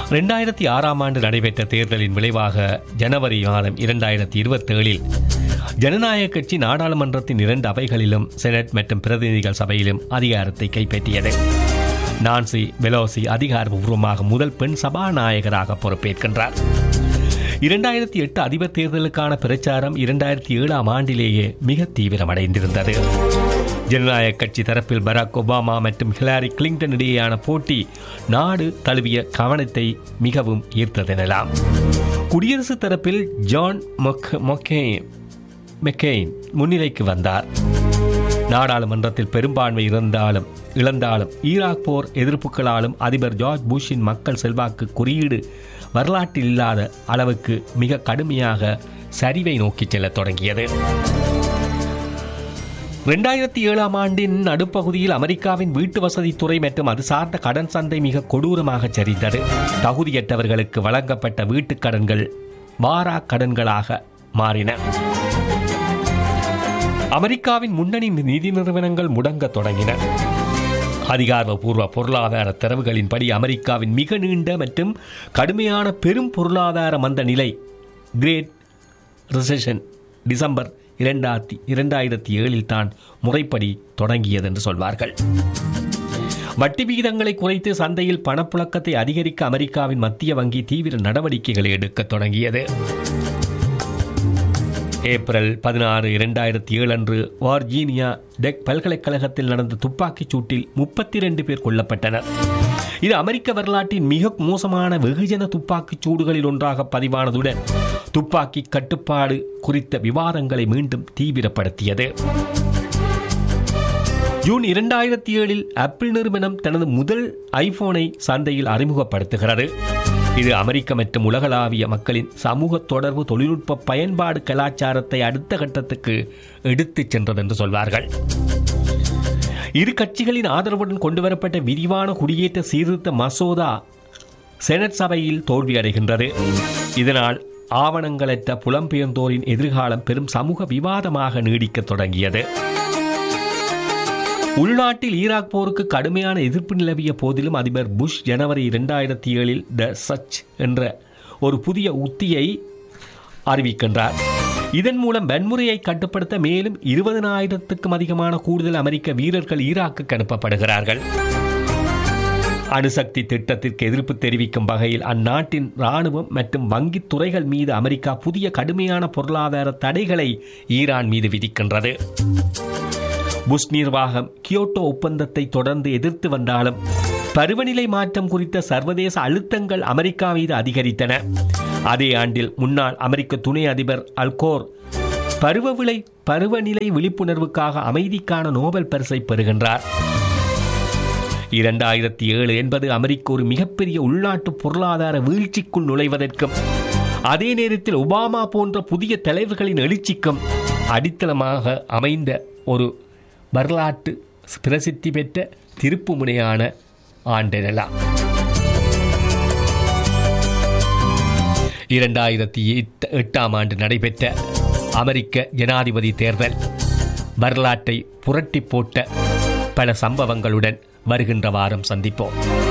2006 ஆண்டு நடைபெற்ற தேர்தலின் விளைவாக ஜனவரி மாதம் 2027 ஜனநாயக கட்சி நாடாளுமன்றத்தின் 2 அவைகளிலும் செனட் மற்றும் பிரதிநிதிகள் சபையிலும் அதிகாரத்தை கைப்பற்றியது. நான்சி பெலோசி அதிகாரப்பூர்வமாக முதல் பெண் சபாநாயகராக பொறுப்பேற்கின்றார். 2008 அதிபர் தேர்தலுக்கான பிரச்சாரம் 2007 ஆண்டிலேயே மிக தீவிரமடைந்திருந்தது. ஜனநாயக கட்சி தரப்பில் பராக் ஒபாமா மற்றும் ஹிலாரி கிளின்டன் இடையேயான போட்டி நாடு தழுவிய கவனத்தை மிகவும் ஈர்த்ததெனலாம். குடியரசுத் தரப்பில் ஜான் மெக்கெயின் முன்னிலைக்கு வந்தார். நாடாளுமன்றத்தில் பெரும்பான்மை இழந்தாலும் ஈராக் போர் எதிர்ப்புகளாலும் அதிபர் ஜார்ஜ் புஷின் மக்கள் செல்வாக்கு குறியீடு வரலாற்றில் இல்லாத அளவுக்கு மிக கடுமையாக சரிவை நோக்கி செல்ல தொடங்கியது. 2007 ஆண்டின் நடுப்பகுதியில் அமெரிக்காவின் வீட்டு வசதித்துறை மற்றும் அது சார்ந்த கடன் சந்தை மிக கொடூரமாக சரிந்தது. தகுதியற்றவர்களுக்கு வழங்கப்பட்ட வீட்டுக் கடன்கள் வாரா கடன்களாக மாறின. அமெரிக்காவின் முன்னணி நிதி நிறுவனங்கள் முடங்க தொடங்கின. அதிகாரப்பூர்வ பொருளாதார தரவுகளின்படி அமெரிக்காவின் மிக நீண்ட மற்றும் கடுமையான பெரும் பொருளாதார மந்த நிலை கிரேட் ரிசெஷன் டிசம்பர் 2007 தான் முறைப்படி தொடங்கியது என்று சொல்வார்கள். வட்டி விகிதங்களை குறைத்து சந்தையில் பணப்புழக்கத்தை அதிகரிக்க அமெரிக்காவின் மத்திய வங்கி தீவிர நடவடிக்கைகளை எடுக்க தொடங்கியது. ஏப்ரல் 16, 2007 அன்று வர்ஜீனியா டெக் பல்கலைக்கழகத்தில் நடந்த துப்பாக்கிச் சூட்டில் 32 பேர் கொல்லப்பட்டனர். இது அமெரிக்க வரலாற்றின் மிக மோசமான வெகுஜன துப்பாக்கிச் சூடுகளில் ஒன்றாக பதிவானதுடன் துப்பாக்கி கட்டுப்பாடு குறித்த விவாதங்களை மீண்டும் தீவிரப்படுத்தியது. ஜூன் 2007 ஆப்பிள் நிறுவனம் தனது முதல் ஐபோனை சந்தையில் அறிமுகப்படுத்துகிறது. இது அமெரிக்க மற்றும் உலகளாவிய மக்களின் சமூக தொடர்பு தொழில்நுட்ப பயன்பாடு கலாச்சாரத்தை அடுத்த கட்டத்துக்கு எடுத்துச் சென்றது என்று சொல்வார்கள். இரு கட்சிகளின் ஆதரவுடன் கொண்டுவரப்பட்ட விரிவான குடியேற்ற சீர்திருத்த மசோதா செனட் சபையில் தோல்வியடைகின்றது. இதனால் ஆவணங்களற்ற புலம்பெயர்ந்தோரின் எதிர்காலம் பெரும் சமூக விவாதமாக நீடிக்க தொடங்கியது. உள்நாட்டில் ஈராக் போருக்கு கடுமையான எதிர்ப்பு நிலவிய போதிலும் அதிபர் புஷ் ஜனவரி 2007 த சச் என்ற ஒரு புதிய உத்தியை அறிவிக்கின்றார். இதன் மூலம் வன்முறையை கட்டுப்படுத்த மேலும் 20,000க்கும் அதிகமான கூடுதல் அமெரிக்க வீரர்கள் ஈராக்குக்கு அனுப்பப்படுகிறார்கள். அணுசக்தி திட்டத்திற்கு எதிர்ப்பு தெரிவிக்கும் வகையில் அந்நாட்டின் இராணுவம் மற்றும் வங்கித் துறைகள் மீது அமெரிக்கா புதிய கடுமையான பொருளாதார தடைகளை ஈரான் மீது விதிக்கின்றது. புஷ் நிர்வாகம் கியோட்டோ ஒப்பந்தத்தை தொடர்ந்து எதிர்த்து வந்தாலும் பருவநிலை மாற்றம் குறித்த சர்வதேச அழுத்தங்கள் அமெரிக்கா மீது அதிகரித்தன. அதே ஆண்டில் முன்னாள் அமெரிக்க துணை அதிபர் அல்கோர் பருவநிலை விழிப்புணர்வுக்காக அமைதிக்கான நோபல் பரிசை பெறுகின்றார். 2007 என்பது அமெரிக்க ஒரு மிகப்பெரிய உள்நாட்டு பொருளாதார வீழ்ச்சிக்குள் நுழைவதற்கும் அதே நேரத்தில் ஒபாமா போன்ற புதிய தலைவர்களின் எழுச்சிக்கும் அடித்தளமாக அமைந்த ஒரு வரலாற்று பிரசித்தி பெற்ற திருப்பு முனையான ஆண்டெனலாம். 2008 ஆண்டு நடைபெற்ற அமெரிக்க ஜனாதிபதி தேர்தல் வரலாற்றை புரட்டி போட்ட பல சம்பவங்களுடன் வருகின்ற வாரம் சந்திப்போம்.